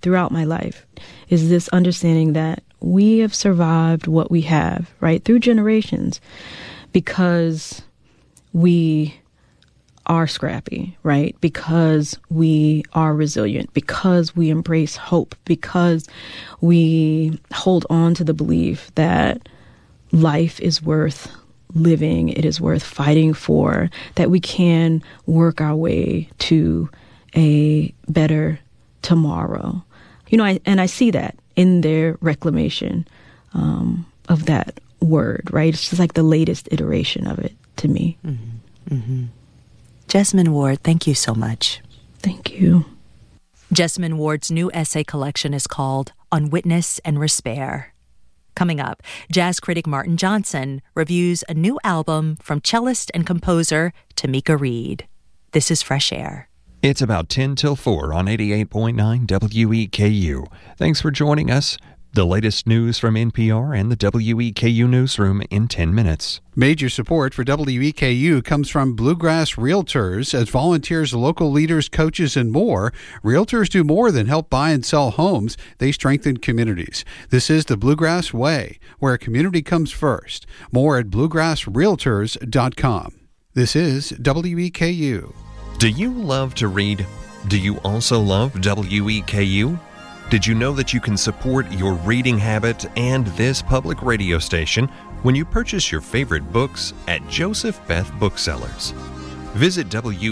throughout my life is this understanding that we have survived what we have, right, through generations because we are scrappy, right? Because we are resilient, because we embrace hope, because we hold on to the belief that life is worth living, it is worth fighting for, that we can work our way to a better tomorrow. You know, I see that in their reclamation of that word, right? It's just like the latest iteration of it to me. Mm-hmm. Mm-hmm. Jesmyn Ward, thank you so much. Thank you. Jesmyn Ward's new essay collection is called On Witness and Respair. Coming up, jazz critic Martin Johnson reviews a new album from cellist and composer Tamika Reed. This is Fresh Air. It's about 10 till 4 on 88.9 WEKU. Thanks for joining us. The latest news from NPR and the WEKU newsroom in 10 minutes. Major support for WEKU comes from Bluegrass Realtors. As volunteers, local leaders, coaches, and more, realtors do more than help buy and sell homes. They strengthen communities. This is the Bluegrass Way, where community comes first. More at bluegrassrealtors.com. This is WEKU. Do you love to read? Do you also love WEKU? Did you know that you can support your reading habit and this public radio station when you purchase your favorite books at Joseph Beth Booksellers? Visit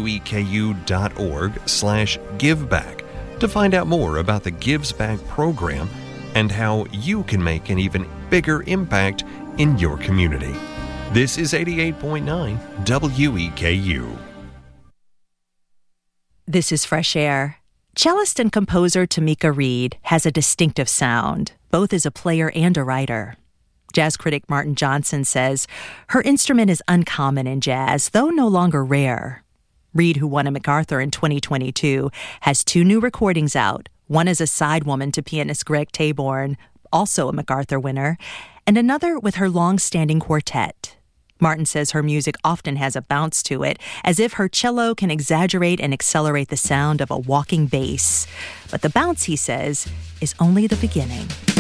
weku.org/giveback to find out more about the Gives Back program and how you can make an even bigger impact in your community. This is 88.9 WEKU. This is Fresh Air. Cellist and composer Tamika Reed has a distinctive sound, both as a player and a writer. Jazz critic Martin Johnson says her instrument is uncommon in jazz, though no longer rare. Reed, who won a MacArthur in 2022, has 2 new recordings out, one as a side woman to pianist Greg Taborn, also a MacArthur winner, and another with her long-standing quartet. Martin says her music often has a bounce to it, as if her cello can exaggerate and accelerate the sound of a walking bass. But the bounce, he says, is only the beginning.